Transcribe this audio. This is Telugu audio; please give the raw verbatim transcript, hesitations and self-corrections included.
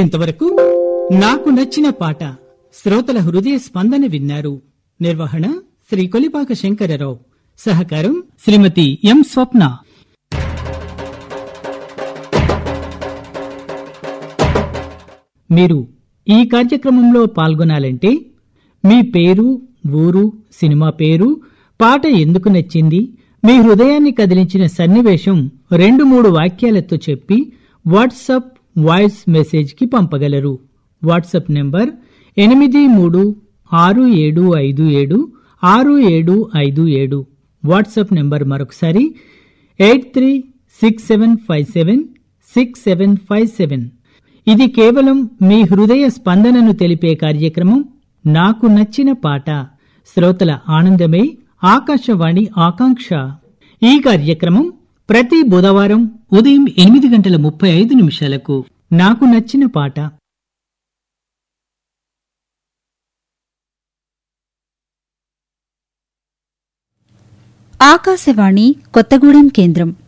మీరింతవరకు నాకు నచ్చిన పాట శ్రోతల హృదయ స్పందన విన్నారు. నిర్వహణ శ్రీ కొలిపాక శంకరరావు. సహకారం శ్రీమతి ఎం స్వప్న. మీరు ఈ కార్యక్రమంలో పాల్గొనాలంటే మీ పేరు, ఊరు, సినిమా పేరు, పాట ఎందుకు నచ్చింది, మీ హృదయాన్ని కదిలించిన సన్నివేశం రెండు మూడు వాక్యాలతో చెప్పి వాట్సాప్ వాయిస్ మెసేజ్ కి పంపగలరు. వాట్సాప్ నెంబర్ ఎనిమిది మూడు ఆరు ఏడు ఐదు ఏడు ఆరు ఏడు ఐదు ఏడు. వాట్సాప్ నెంబర్ మరొకసారి eight three six seven five seven six seven five seven. ఇది కేవలం మీ హృదయ స్పందనను తెలిపే కార్యక్రమం నాకు నచ్చిన పాట. శ్రోతల ఆనందమే ఆకాశవాణి ఆకాంక్ష. ఈ కార్యక్రమం ప్రతి బుధవారం ఉదయం ఎనిమిది గంటల ముప్పై ఐదు నిమిషాలకు నాకు నచ్చిన పాట. ఆకాశవాణి కొత్తగూడెం కేంద్రం.